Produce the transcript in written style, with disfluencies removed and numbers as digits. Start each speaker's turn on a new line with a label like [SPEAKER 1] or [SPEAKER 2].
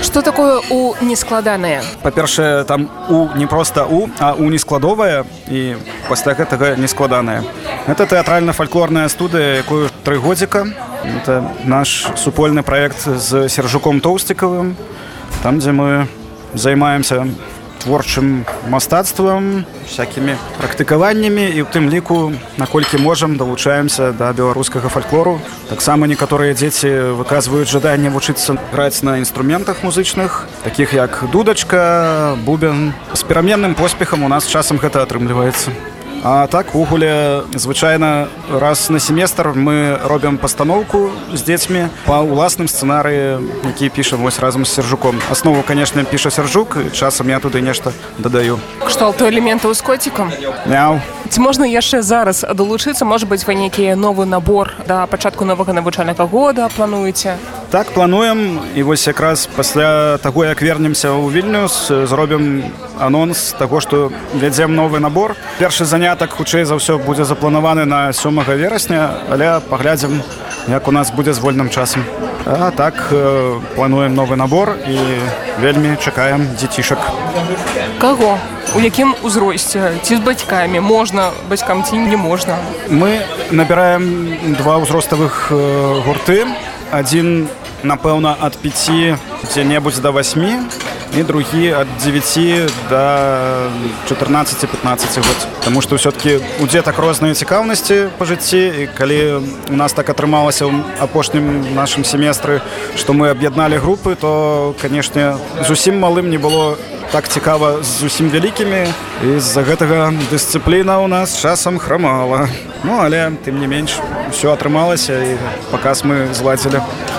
[SPEAKER 1] Что такое у нескладанае?
[SPEAKER 2] Па-першае, там у не проста у, а у нескладовая і пасля гэтага нескладанае. Гэта тэатральна-фальклорная студыя, якую 3 годзіка. Это наш супольны праект з Сержуком Тоўсцікавым, там, дзе мы займаемся творчым мастацтвам, всякімі практыкаваннямі і ў тым ліку, наколькі можам, далучаемся да беларускага фальклору. Таксама некаторыя дзеці выказваюць жаданне вучыцца граць на інструментах музычных, такіх як дудачка, бубен. З пераменным поспехам у нас часам гэта атрымліваецца. А так, увогуле, звычайна раз на семестр мы робім пастаноўку з дзецьмі па ўласным сцэнарыі, які пішам вось разам з Сержуком. Аснову, конечно, піша Сержук, часам я туды нешта дадаю.
[SPEAKER 1] Кшталту элементаў з коцікам?
[SPEAKER 2] Мяу.
[SPEAKER 1] Ці можна яшчэ зараз далучыцца? Можа быць, вы нейкі новы набор да пачатку новага навучальнага года плануеце?
[SPEAKER 2] Так, плануем. І вось якраз пасля таго, як вернемся ў Вільнюс, зробім анонс таго, што вядзем новы набор. Першы занятак, хутчэй за ўсё, будзе запланаваны на 7 верасня, але паглядзім, як у нас будзе з вольным часам. А так, плануем новы набор і вельмі чакаем дзецішак.
[SPEAKER 1] Каго? У якім узросце? Ці з бацькамі? Можна бацькам ці не можна?
[SPEAKER 2] Мы набіраем 2 ўзроставых гурты. Адзін, напэўна, ад 5 дзе-небудзь да 8, і другі ад 9 да 14-15 год. Таму што ўсё-такі у дзетак розныя цікаўнасці па жыцці, і калі у нас так атрымалася ў апошнім нашым семестры, што мы аб'ядналі групы, то, канешне, зусім малым не было так цікава з зусім вялікімі, і з-за гэтага дысцыпліна ў нас часам храмала. Ну, але, тым не менш, усё атрымалася, і паказ мы зладзілі.